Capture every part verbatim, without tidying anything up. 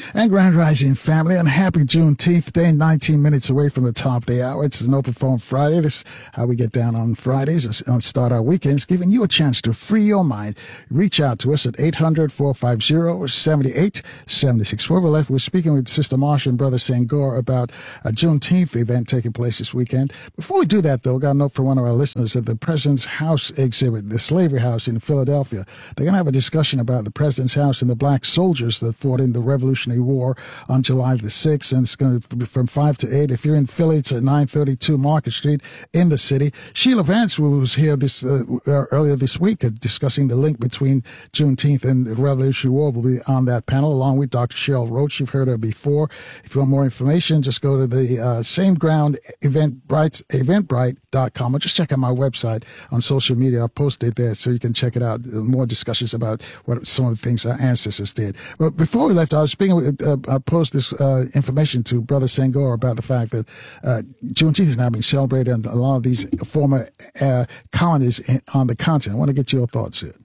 And Grand Rising family, and happy Juneteenth Day, nineteen minutes away from the top of the hour. It's an open phone Friday. This is how we get down on Fridays and start our weekends, giving you a chance to free your mind. Reach out to us at eight hundred, four five zero, seven eight seven six. Before we left, we're speaking with Sister Marsha and Brother Senghor about a Juneteenth event taking place this weekend. Before we do that, though, we got a note from one of our listeners at the President's House exhibit, the Slavery House in Philadelphia. They're going to have a discussion about the President's House and the black soldiers that fought in the Revolutionary War on July the sixth, and it's going to be from five to eight. If you're in Philly, it's at nine thirty-two Market Street in the city. Sheila Vance, who was here this uh, earlier this week uh, discussing the link between Juneteenth and the Revolutionary War, will be on that panel, along with Doctor Cheryl Roach. You've heard her before. If you want more information, just go to the uh, Same Ground Eventbrite, eventbrite dot com, or just check out my website on social media. I'll post it there so you can check it out. More discussions about what some of the things our ancestors did. But before we left, I was speaking with, uh, I posed this uh, information to Brother Senghor about the fact that uh, Juneteenth is now being celebrated in a lot of these former uh, colonies in, on the continent. I want to get your thoughts here.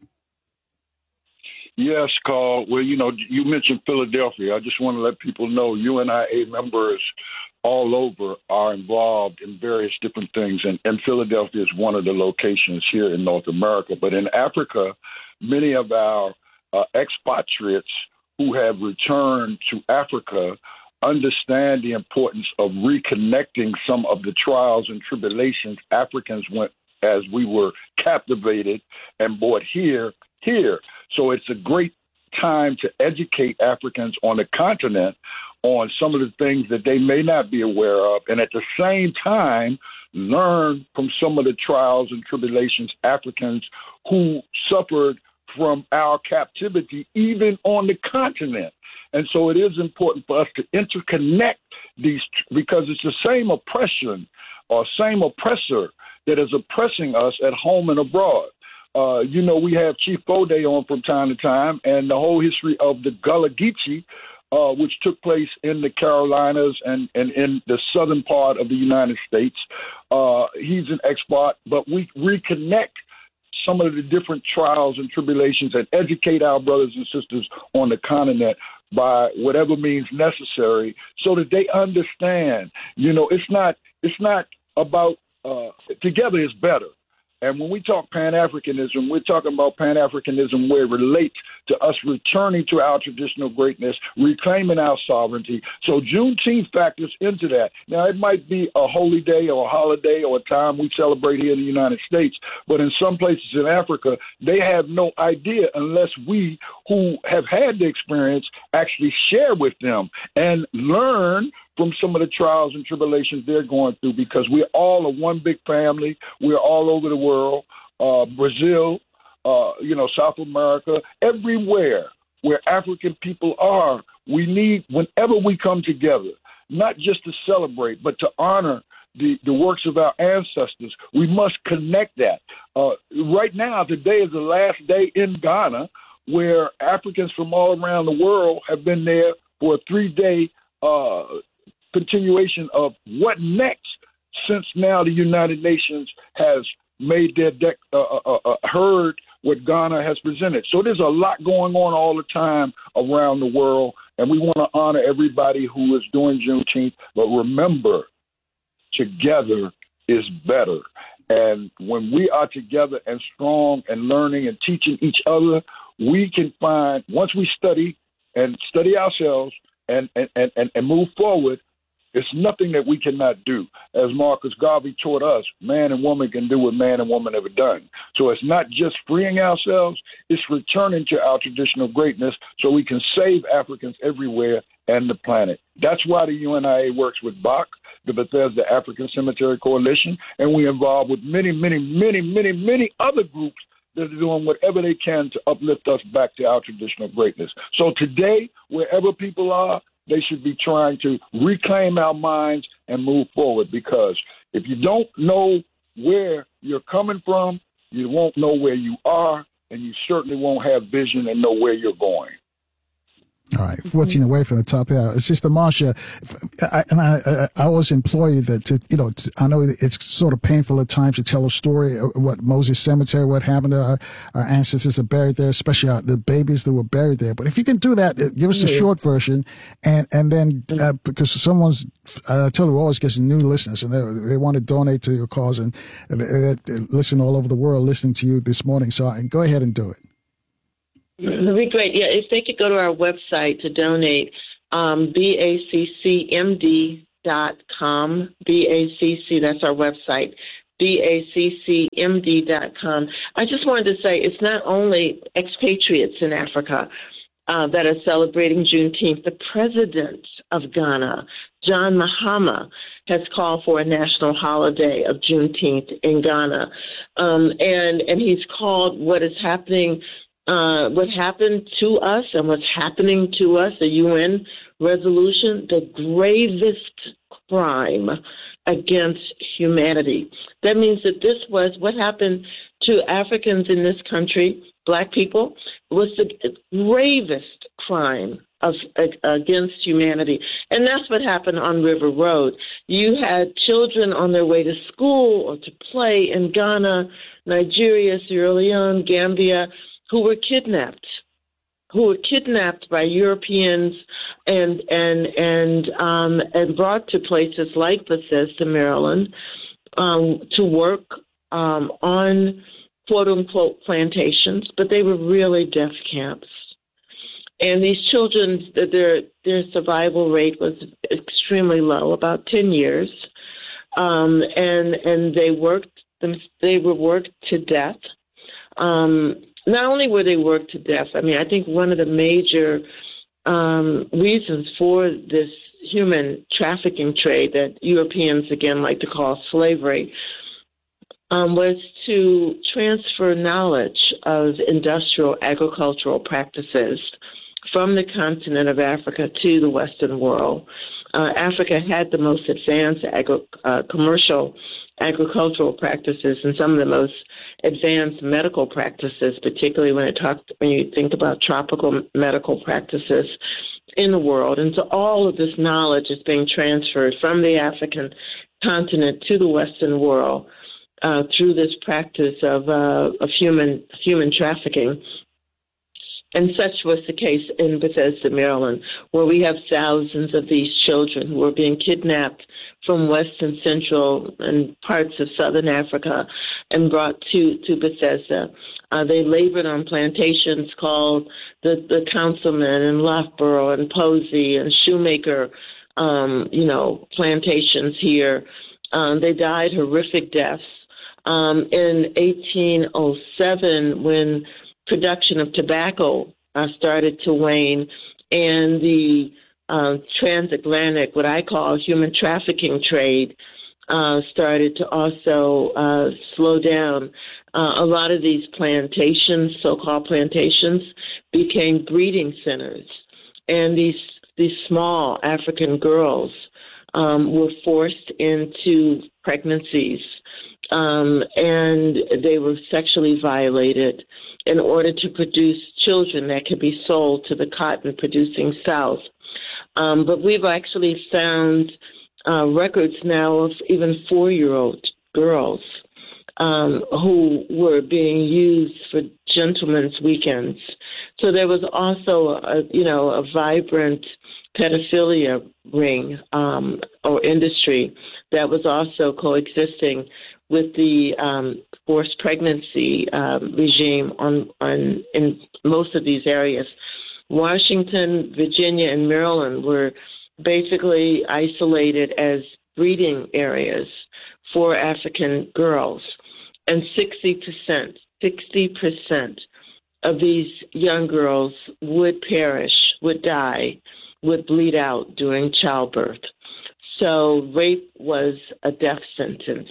Yes, Carl. Well, you know, you mentioned Philadelphia. I just want to let people know U N I A members all over are involved in various different things, and, and Philadelphia is one of the locations here in North America. But in Africa, many of our uh, expatriates who have returned to Africa understand the importance of reconnecting some of the trials and tribulations Africans went as we were captivated and brought here, here. So it's a great time to educate Africans on the continent on some of the things that they may not be aware of, and at the same time, learn from some of the trials and tribulations Africans who suffered from our captivity, even on the continent. And so it is important for us to interconnect these, because it's the same oppression or same oppressor that is oppressing us at home and abroad. Uh, you know, we have Chief Bode on from time to time, and the whole history of the Gullah Geechee, uh, which took place in the Carolinas and, and in the southern part of the United States. Uh, he's an expert, but we reconnect some of the different trials and tribulations and educate our brothers and sisters on the continent by whatever means necessary so that they understand. You know, it's not, it's not about uh, together is better. And when we talk Pan-Africanism, we're talking about Pan-Africanism where it relates to us returning to our traditional greatness, reclaiming our sovereignty. So Juneteenth factors into that. Now, it might be a holy day or a holiday or a time we celebrate here in the United States, but in some places in Africa, they have no idea unless we who have had the experience actually share with them and learn from some of the trials and tribulations they're going through, because we're all a one big family. We're all over the world, uh, Brazil, uh, you know, South America, everywhere where African people are. We need, whenever we come together, not just to celebrate, but to honor the, the works of our ancestors, we must connect that. Uh, right now, today is the last day in Ghana where Africans from all around the world have been there for a three-day uh continuation of what next, since now the United Nations has made their dec- uh, uh, uh, heard what Ghana has presented. So there's a lot going on all the time around the world, and we want to honor everybody who is doing Juneteenth. But remember, together is better. And when we are together and strong and learning and teaching each other, we can find, once we study and study ourselves and, and, and, and move forward, it's nothing that we cannot do. As Marcus Garvey taught us, man and woman can do what man and woman have done. So it's not just freeing ourselves, it's returning to our traditional greatness so we can save Africans everywhere and the planet. That's why the U N I A works with B A C, the Bethesda African Cemetery Coalition, and we involved with many, many, many, many, many other groups that are doing whatever they can to uplift us back to our traditional greatness. So today, wherever people are, they should be trying to reclaim our minds and move forward, because if you don't know where you're coming from, you won't know where you are, and you certainly won't have vision and know where you're going. All right, fourteen away from the top here. It's just Marsha, I, and I, I, I always implore you that, to, you know, to, I know it's sort of painful at times to tell a story of what Moses Cemetery, what happened to our, our ancestors are buried there, especially our, the babies that were buried there. But if you can do that, give us the mm-hmm. short version, and and then uh, because someone's, I tell you, always gets new listeners, and they they want to donate to your cause, and they, they, they listen all over the world listening to you this morning. So I, go ahead and do it. That'd be great. Yeah, if they could go to our website to donate, um, B A C C M D dot com. B A C C, that's our website. B A C C M D dot com. I just wanted to say it's not only expatriates in Africa uh, that are celebrating Juneteenth. The president of Ghana, John Mahama, has called for a national holiday of Juneteenth in Ghana. Um, and, and he's called what is happening Uh, what happened to us and what's happening to us, the U N resolution, the gravest crime against humanity. That means that this was what happened to Africans in this country, black people, was the gravest crime of uh, against humanity. And that's what happened on River Road. You had children on their way to school or to play in Ghana, Nigeria, Sierra Leone, Gambia, who were kidnapped, who were kidnapped by Europeans and and and um, and brought to places like Bethesda, Maryland, um, to work um, on quote unquote plantations, but they were really death camps. And these children, their their survival rate was extremely low, about ten years, um, and and they worked them. They were worked to death. Um, Not only were they worked to death, I mean, I think one of the major um, reasons for this human trafficking trade that Europeans, again, like to call slavery, um, was to transfer knowledge of industrial agricultural practices from the continent of Africa to the Western world. Uh, Africa had the most advanced agri- uh, commercial agricultural practices and some of the most advanced medical practices, particularly when it talked when you think about tropical medical practices in the world. And so all of this knowledge is being transferred from the African continent to the Western world uh, through this practice of uh, of human human trafficking. And such was the case in Bethesda, Maryland, where we have thousands of these children who are being kidnapped from Western, Central, and parts of Southern Africa and brought to, to Bethesda. Uh, they labored on plantations called the, the Councilman and Loughborough and Posey and Shoemaker, um, you know, plantations here. Um, they died horrific deaths. Um, in eighteen oh seven, when production of tobacco uh, started to wane, and the uh, transatlantic, what I call human trafficking trade, uh, started to also uh, slow down. Uh, a lot of these plantations, so-called plantations, became breeding centers, and these these small African girls um, were forced into pregnancies, um, and they were sexually violated in order to produce children that could be sold to the cotton-producing South. Um, but we've actually found uh, records now of even four-year-old girls um, who were being used for gentlemen's weekends. So there was also, a, you know, a vibrant pedophilia ring um, or industry that was also coexisting with the um, forced pregnancy um, regime on, on in most of these areas. Washington, Virginia, and Maryland were basically isolated as breeding areas for African girls. And sixty percent, sixty percent of these young girls would perish, would die, would bleed out during childbirth. So rape was a death sentence.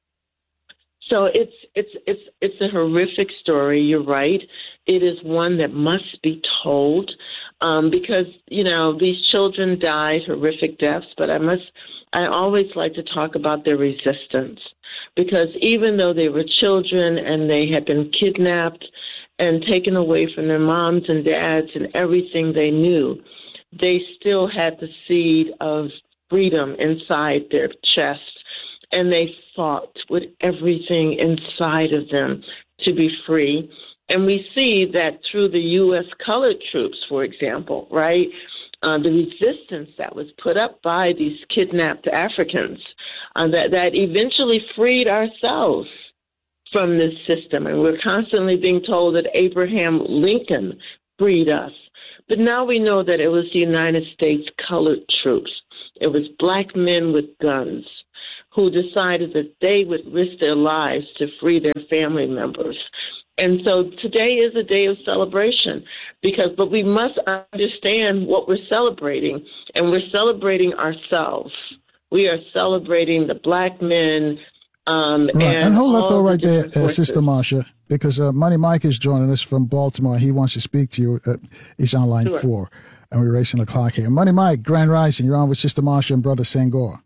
So it's it's it's it's a horrific story. You're right. It is one that must be told um, because you know these children died horrific deaths. But I must I always like to talk about their resistance, because even though they were children and they had been kidnapped and taken away from their moms and dads and everything they knew, they still had the seed of freedom inside their chest, and they fought with everything inside of them to be free. And we see that through the U S colored troops, for example, right, uh, the resistance that was put up by these kidnapped Africans, uh, that, that eventually freed ourselves from this system. And we're constantly being told that Abraham Lincoln freed us. But now we know that it was the United States colored troops. It was black men with guns who decided that they would risk their lives to free their family members. And so today is a day of celebration, because, but we must understand what we're celebrating, and we're celebrating ourselves. We are celebrating the black men. Um, right. and, and hold that though the right there, uh, Sister Marsha, because uh, Money Mike is joining us from Baltimore. He wants to speak to you. Uh, he's on line Sure. four, and we're racing the clock here. Money Mike, Grand Rising, you're on with Sister Marsha and Brother Senghor.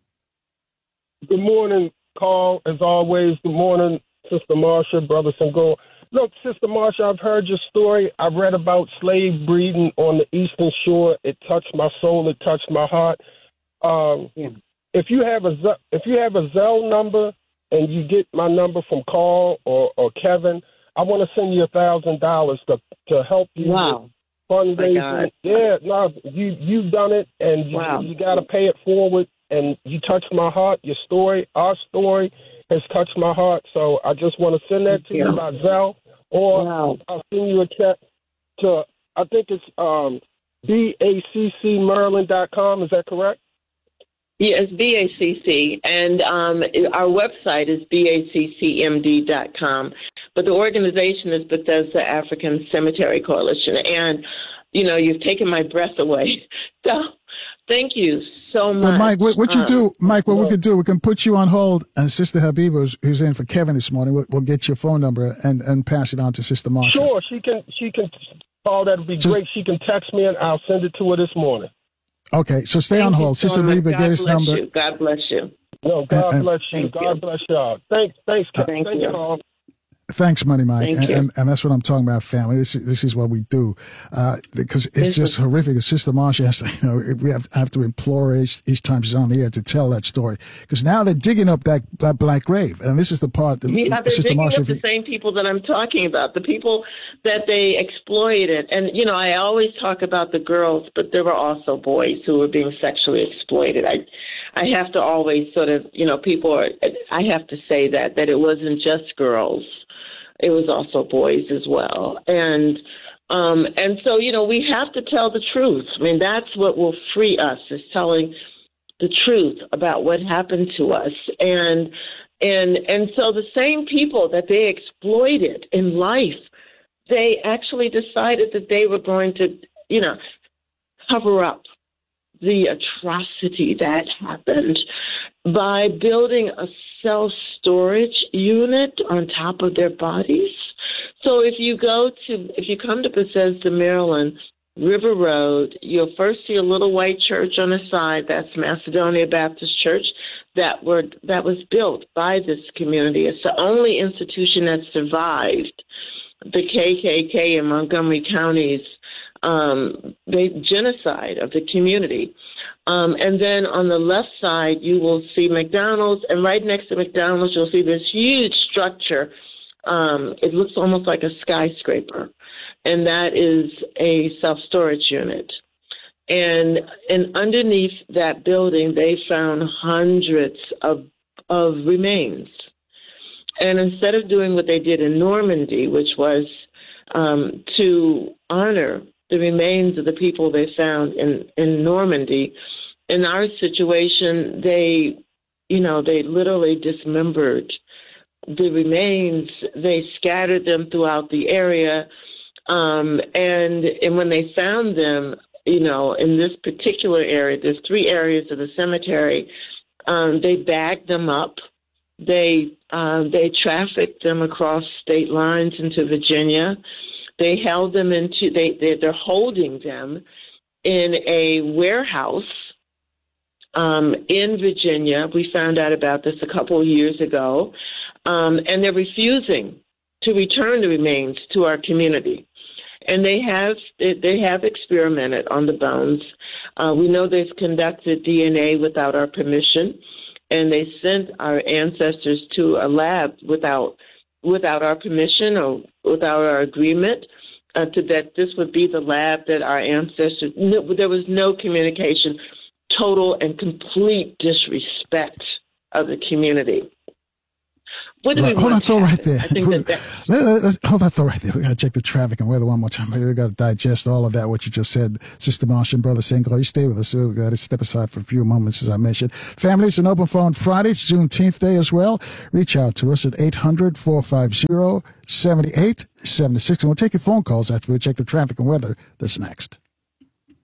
Good morning, Carl. As always, good morning, Sister Marsha, Brother Senghor. Look, Sister Marsha, I've heard your story. I've read about slave breeding on the Eastern Shore. It touched my soul. It touched my heart. Um, yeah. If you have a if you have a Zelle number and you get my number from Carl or, or Kevin, I want to send you a thousand dollars to to help you. Wow. With fundraising. Yeah, no, you you've done it, and you, wow. you got to pay it forward. And you touched my heart. Your story, our story, has touched my heart. So I just want to send that to you by Zelle, or wow. I'll send you a check to, I think it's um, B A C C Maryland dot com. Is that correct? Yes, B A C C. And um, our website is B A C C M D dot com. But the organization is Bethesda African Cemetery Coalition. And, you know, you've taken my breath away. So thank you so much. But Mike, what, what you um, do, Mike, what yeah. we could do, we can put you on hold, and Sister Habiba, who's, who's in for Kevin this morning, we'll, we'll get your phone number and, and pass it on to Sister Marsha. Sure, she can, she can, oh, that would be Just, great. She can text me, and I'll send it to her this morning. Okay, so stay Thank on hold. So Sister Habiba, get his number. You. God bless you. No, God and, bless you. Thank God you. bless y'all. Thanks, thanks, uh, thank, thank you. you. Thanks, Money Mike. Thank and, you. and and that's what I'm talking about, family. This is, this is what we do. Uh, because it's this just is, horrific. Sister Marsha has to, you know, we have, have to implore her each, each time she's on the air to tell that story. Because now they're digging up that, that black grave. And this is the part that yeah, they're Sister digging Marsha, up the same people that I'm talking about, the people that they exploited. And, you know, I always talk about the girls, but there were also boys who were being sexually exploited. I I have to always sort of, you know, people are, I have to say that, that it wasn't just girls. It was also boys as well. And um, and so, you know, we have to tell the truth. I mean, that's what will free us, is telling the truth about what happened to us. And and and so the same people that they exploited in life, they actually decided that they were going to, you know, cover up the atrocity that happened by building a self-storage unit on top of their bodies. So if you go to, if you come to Bethesda, Maryland, River Road, you'll first see a little white church on the side. That's Macedonia Baptist Church that were that was built by this community. It's the only institution that survived the K K K in Montgomery County's um, the genocide of the community. Um, and then on the left side, you will see McDonald's, and right next to McDonald's, you'll see this huge structure. Um, it looks almost like a skyscraper, and that is a self-storage unit. And and underneath that building, they found hundreds of of remains. And instead of doing what they did in Normandy, which was um, to honor the remains of the people they found in, in Normandy, in our situation, they, you know, they literally dismembered the remains. They scattered them throughout the area. Um, and, and when they found them, you know, in this particular area, there's three areas of the cemetery, um, they bagged them up. They, uh, they trafficked them across state lines into Virginia. They held them into, they, they, they're holding them in a warehouse um, in Virginia. We found out about this a couple of years ago. Um, and they're refusing to return the remains to our community. And they have they have experimented on the bones. Uh, we know they've conducted D N A without our permission, and they sent our ancestors to a lab without without our permission or without our agreement, uh, to that this would be the lab that our ancestors. No, there was no communication, total and complete disrespect of the community. What do right. we Hold want on, throw right there. I think that that, Let, let's, hold on, throw right there. We got to check the traffic and weather one more time. We got to digest all of that, what you just said. Sister Marsha and Brother Single, you stay with us. We've got to step aside for a few moments, as I mentioned. Family, it's an open phone Friday. It's Juneteenth Day as well. Reach out to us at eight hundred, four five zero, seven eight seven six. And we'll take your phone calls after we check the traffic and weather. That's next.